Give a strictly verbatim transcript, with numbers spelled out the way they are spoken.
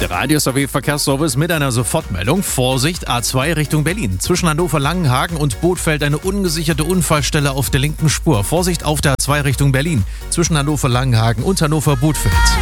Der Radio S A W Verkehrsservice mit einer Sofortmeldung. Vorsicht, A zwei Richtung Berlin. Zwischen Hannover-Langenhagen und Bothfeld eine ungesicherte Unfallstelle auf der linken Spur. Vorsicht auf der A zwei Richtung Berlin. Zwischen Hannover-Langenhagen und Hannover-Bothfeld.